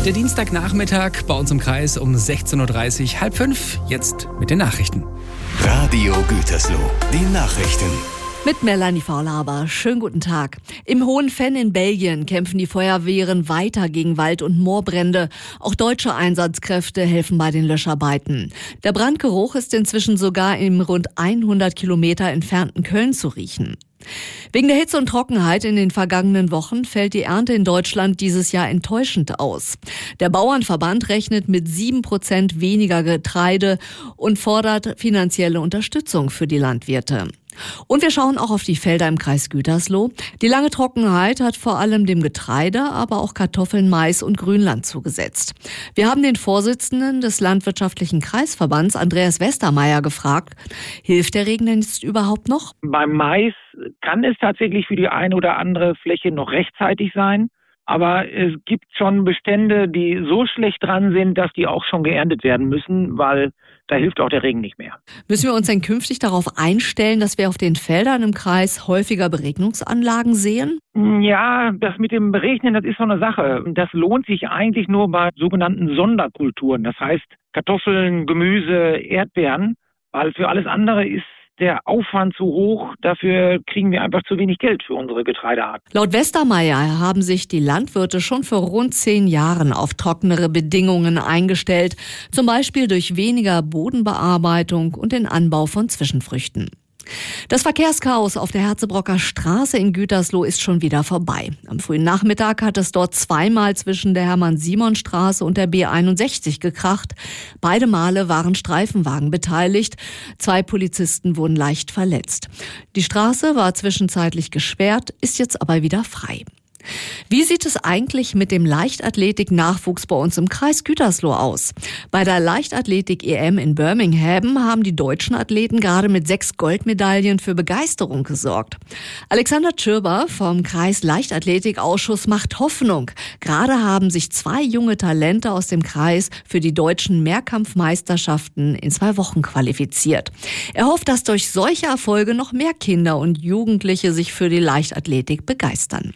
Der Dienstagnachmittag bei uns im Kreis um 16.30 Uhr, halb 5, jetzt mit den Nachrichten. Radio Gütersloh, die Nachrichten. Mit Melanie Faulhaber. Schönen guten Tag. Im Hohenfenn in Belgien kämpfen die Feuerwehren weiter gegen Wald- und Moorbrände. Auch deutsche Einsatzkräfte helfen bei den Löscharbeiten. Der Brandgeruch ist inzwischen sogar im rund 100 Kilometer entfernten Köln zu riechen. Wegen der Hitze und Trockenheit in den vergangenen Wochen fällt die Ernte in Deutschland dieses Jahr enttäuschend aus. Der Bauernverband rechnet mit 7% weniger Getreide und fordert finanzielle Unterstützung für die Landwirte. Und wir schauen auch auf die Felder im Kreis Gütersloh. Die lange Trockenheit hat vor allem dem Getreide, aber auch Kartoffeln, Mais und Grünland zugesetzt. Wir haben den Vorsitzenden des Landwirtschaftlichen Kreisverbands, Andreas Westermeier, gefragt, hilft der Regen denn jetzt überhaupt noch? Beim Mais kann es tatsächlich für die eine oder andere Fläche noch rechtzeitig sein. Aber es gibt schon Bestände, die so schlecht dran sind, dass die auch schon geerntet werden müssen, weil da hilft auch der Regen nicht mehr. Müssen wir uns denn künftig darauf einstellen, dass wir auf den Feldern im Kreis häufiger Beregnungsanlagen sehen? Ja, das mit dem Beregnen, das ist so eine Sache. Das lohnt sich eigentlich nur bei sogenannten Sonderkulturen. Das heißt Kartoffeln, Gemüse, Erdbeeren, weil für alles andere ist der Aufwand zu hoch, dafür kriegen wir einfach zu wenig Geld für unsere Getreideart. Laut Westermeier haben sich die Landwirte schon vor rund 10 Jahren auf trockenere Bedingungen eingestellt, zum Beispiel durch weniger Bodenbearbeitung und den Anbau von Zwischenfrüchten. Das Verkehrschaos auf der Herzebrocker Straße in Gütersloh ist schon wieder vorbei. Am frühen Nachmittag hat es dort zweimal zwischen der Hermann-Simon-Straße und der B61 gekracht. Beide Male waren Streifenwagen beteiligt. 2 Polizisten wurden leicht verletzt. Die Straße war zwischenzeitlich gesperrt, ist jetzt aber wieder frei. Wie sieht es eigentlich mit dem Leichtathletik-Nachwuchs bei uns im Kreis Gütersloh aus? Bei der Leichtathletik-EM in Birmingham haben die deutschen Athleten gerade mit 6 Goldmedaillen für Begeisterung gesorgt. Alexander Tschirber vom Kreis Leichtathletik-Ausschuss macht Hoffnung. Gerade haben sich 2 junge Talente aus dem Kreis für die deutschen Mehrkampfmeisterschaften in 2 Wochen qualifiziert. Er hofft, dass durch solche Erfolge noch mehr Kinder und Jugendliche sich für die Leichtathletik begeistern.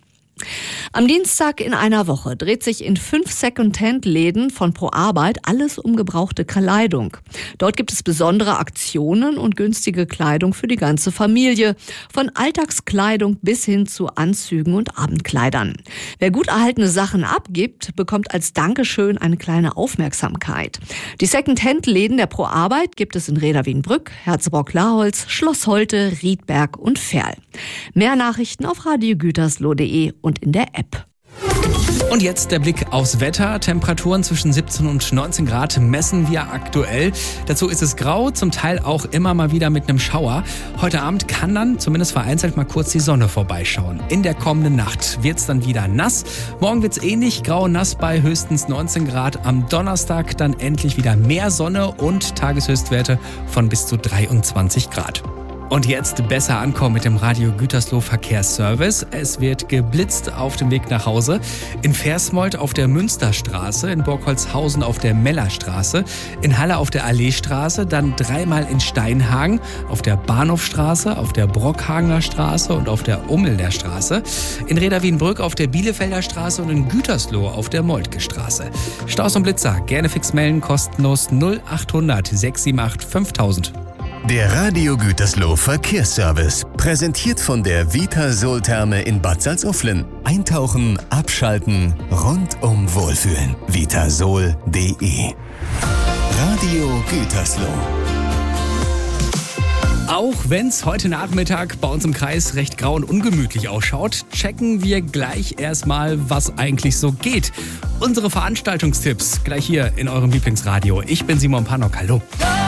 Am Dienstag in einer Woche dreht sich in 5 Second-Hand-Läden von Pro Arbeit alles um gebrauchte Kleidung. Dort gibt es besondere Aktionen und günstige Kleidung für die ganze Familie. Von Alltagskleidung bis hin zu Anzügen und Abendkleidern. Wer gut erhaltene Sachen abgibt, bekommt als Dankeschön eine kleine Aufmerksamkeit. Die Second-Hand-Läden der Pro Arbeit gibt es in Reda-Wienbrück, Herzebrock-Laholz, Schloss Holte, Riedberg und Verl. Mehr Nachrichten auf radiogütersloh.de und in der App. Und jetzt der Blick aufs Wetter. Temperaturen zwischen 17 und 19 Grad messen wir aktuell. Dazu ist es grau, zum Teil auch immer mal wieder mit einem Schauer. Heute Abend kann dann zumindest vereinzelt mal kurz die Sonne vorbeischauen. In der kommenden Nacht wird es dann wieder nass. Morgen wird es ähnlich, grau und nass bei höchstens 19 Grad. Am Donnerstag dann endlich wieder mehr Sonne und Tageshöchstwerte von bis zu 23 Grad. Und jetzt besser ankommen mit dem Radio Gütersloh Verkehrsservice. Es wird geblitzt auf dem Weg nach Hause. In Versmold auf der Münsterstraße, in Burgholzhausen auf der Mellerstraße, in Halle auf der Alleestraße, dann 3-mal in Steinhagen, auf der Bahnhofstraße, auf der Brockhagener Straße und auf der Ummelder Straße, in Reda-Wienbrück auf der Bielefelder Straße und in Gütersloh auf der Moltke Straße. Staus und Blitzer gerne fix melden, kostenlos 0800 678 5000. Der Radio Gütersloh Verkehrsservice, präsentiert von der Vitasol-Therme in Bad Salzuflen. Eintauchen, abschalten, rundum wohlfühlen. Vitasol.de. Radio Gütersloh. Auch wenn es heute Nachmittag bei uns im Kreis recht grau und ungemütlich ausschaut, checken wir gleich erstmal, was eigentlich so geht. Unsere Veranstaltungstipps gleich hier in eurem Lieblingsradio. Ich bin Simon Pannock. Hallo.